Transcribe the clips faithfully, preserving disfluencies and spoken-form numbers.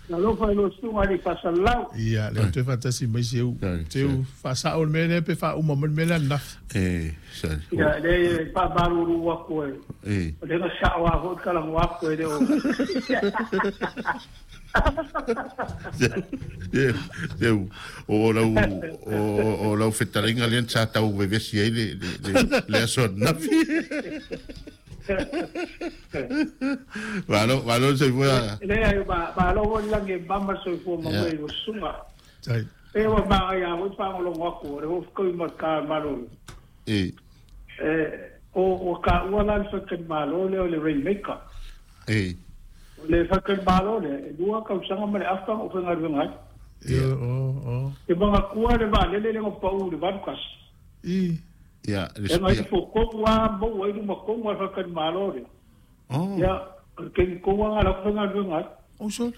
Na lo fa lo stu mari fa salau. Ia, le te fantasi mai se u. Te u fa sa o me le pe fa u mo me le na. Eh, sa. Ia, le pa baru ru wa ko. Eh. Le na sa wa ho kala wa ko le o. Yeah, yeah. O la o o la fetaringa le sa ta u ve si ele le so na. Valo, valo se fue a... Le ai ba ba lo ho la ke ba ma so fo ma we o sunga. Sai. E wa ba ya ho pa lo wa ko re ho ko ma ka ma lo. Eh. Eh o o ka wala so ke ma lo le le rainmaker. Eh. Le fa ke ma lo le dua ka usanga ma le afta o fa ngar venga. Ia, o, o. E ba ka ku le ba le le le pa u le ba kas. I. Ya, E mai fo ko wa mo wa du ma ko wa fa ke ma lo le. Oh. Ya, ke ko wa la fa ngar venga. O so.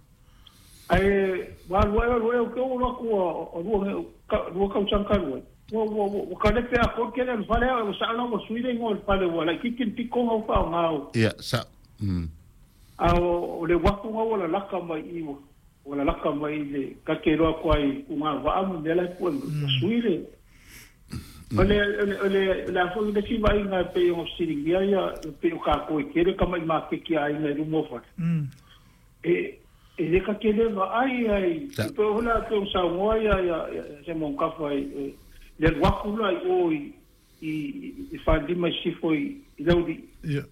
Ai wa wa wa ko wa ko o ru ka ru ka usanga ka ru. Wo wo wo ka le pe a ko ke le fa le o sa no mo suide ngo fa le wa la ki ki ti ko ngo fa ngao. Ya, sa. Mm. A o le wa ko ngo la la ka mai i wo. Wala la ka mai le ka ke ro ko ai ku ma va am de la ko suide. Ole ole la fo de si vai na pe o siringia ya pe o ka ko ke re ka mai ma ke ki ai na ru mo fa. Mm. E e le ka ke le va ai ai pe o la pe o sa mo ya ya se mon ka fa ai le wa ku la o i i fa di ma si foi i le di. Ia.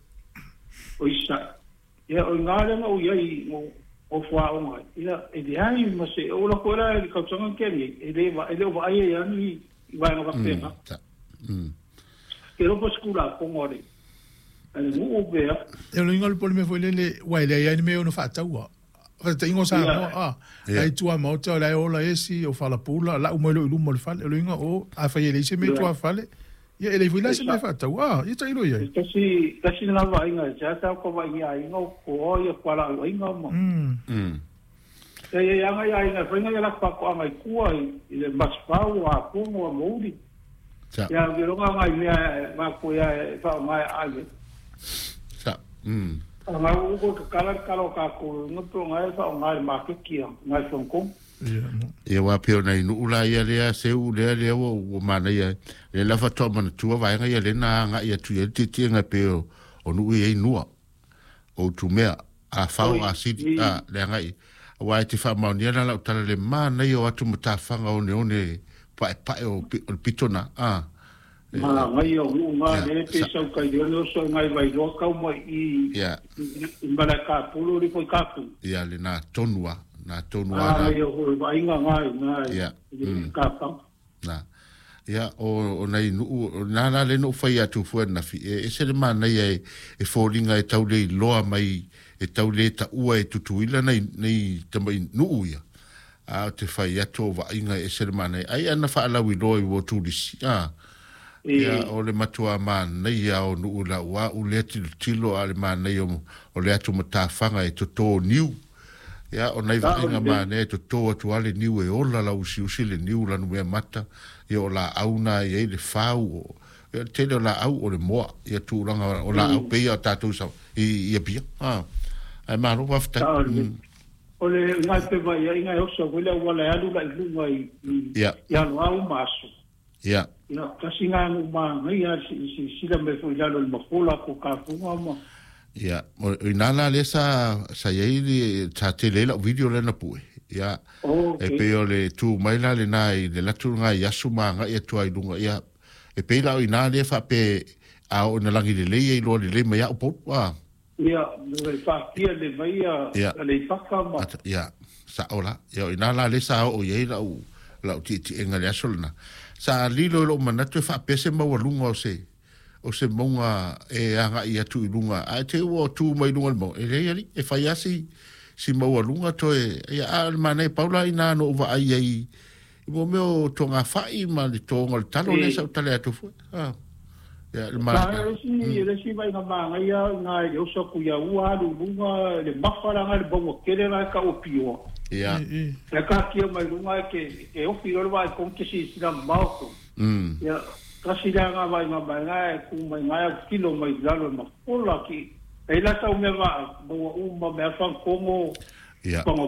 O isa. Ya o ngale na o ya i mo o fa o mai. Ia e de ai ma se o la ko la ka tsanga ke ni e le va e le va ai ya ni vai no café, ¿no? Mm. Quiero pues curar con ore. El mu vea. E lo ingol por me foi le wa le ai me no fa taua. Fa te ingo sa no ah. Ai tua mo te la ola esi o fa la pula la o mo lo mo fa lo ingo o a fa ele se me tua fa le. Ya ele foi la se me fa taua. Ya tai lo ya. Casi casi na va inga ya ta ko va ia ingo ko ia para lo ingo mo. Mm. Mm. Ya ya ya ya inga foi inga la pa ko mai kua i le mas pa wa ko mo mo di. Ya que lo nga mai ma ko ya fa mai ai. Sa. Mm. Nga u ko kala kala ka ko no to nga fa nga ma ke kia nga son ko. Ia. Ia wa pe ona inu ula ia le se u le le o mana ia le la fa to man tu va nga ia le na nga ia tu ia ti ti nga pe o nu ia inua. O tu mea a fa a siti a le nga i. Wa ti fa ma ni na la tala le mana ia o tu mata fa nga o ne o ne pa pa o pitona a. Ma ngai o nga le pe sa ka yo no so ngai vai do ka mo i. Ya. Mbala ka pulo ri po ka pu. Ya le na tonua na tonua. Ah yo ho vai nga ngai ngai. Ya. Ka pa. Na. Ya o o nei nu na na le no fai atu fu na fi e se le mana ia e folinga e tau le loa mai e tau le ta ua e tutuila nei nei tamai nu ia. A te fai atu va inga e se le mana ai ana fa ala wi loi wo tu disi. Ah. Ya o le matua mana ia o nu la wa u le tilo ale mana ia o le atu matafanga e toto niu. Ya o nei va inga mana e toto atu ale niu e ola la usi usi le niu la nu mea mata. Ia o la auna ia le fau o ia tele la au o le moa ia tūranga o la au peia o tātou sa ia pia. Ah. Ai maro wafta. O le ngai pe vai ia inga osa wile wala alu la ilunga i ia no au maso. Ia. Ia kasi ngā ngu maa ngai ia si sila me fu ilalo le mafola ko ka funga ma. Ia. O inala le sa sa iei li ta tele la video le na pue. Ia. E pe o le tu mai la le nai le latu ngai asu maa ngai e tua ilunga ia. E pe la o ina le fa pe a o na langi le le i lo le le mai au pot. Ah. Ia, le fa kia le mai a le paka ma. Ia. Sa ola. Ia inala le sa o iei la u la u ti ti enga le asu lana. Sa lilo lo manatu fa pese ma walunga o se o se monga e anga ia tu ilunga a te o tu mai lunga mo e le ali e fa yasi si ma walunga to e ia al mane paula ina no va ai ai mo meu to nga fai ma le to nga talo le sa tale atu fu ah ya le ma si le si vai nga ma ia nga yo so ku ya wa lu lunga le mafara nga le bongo kele na ka o pio. Ya. La ka kia mai lunga ke ke o piro vai con que si sira mau. Mm. Ya kasi la nga vai nga mai nga ku mai mai kilo mai dalo ma. Ola ki e la sa o me va bo o ma me fa como ya